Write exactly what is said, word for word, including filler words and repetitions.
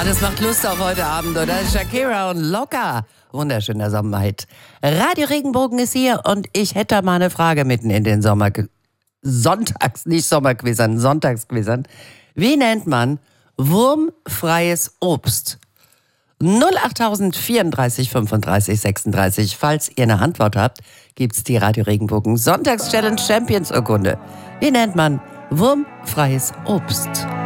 das macht Lust auf heute Abend, oder? Shakira und Locker. Wunderschöner Sommerhit. Radio Regenbogen ist hier und ich hätte mal eine Frage mitten in den Sommer... Sonntags, nicht Sommerquizern, Sonntagsquizern. Wie nennt man wurmfreies Obst? null acht vierunddreißig fünfunddreißig sechsunddreißig. Falls ihr eine Antwort habt, gibt's die Radio Regenbogen Sonntags-Challenge Champions Urkunde. Wie nennt man wurmfreies Obst?